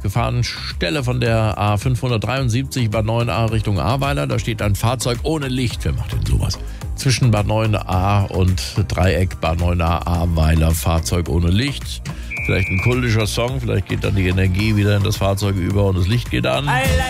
Gefahrenstelle von der A573 Bad 9a Richtung Ahrweiler. Da steht ein Fahrzeug ohne Licht. Wer macht denn sowas? Zwischen Bad 9a und Dreieck Bad 9a Ahrweiler, Fahrzeug ohne Licht. Vielleicht ein kultischer Song, vielleicht geht dann die Energie wieder in das Fahrzeug über und das Licht geht an.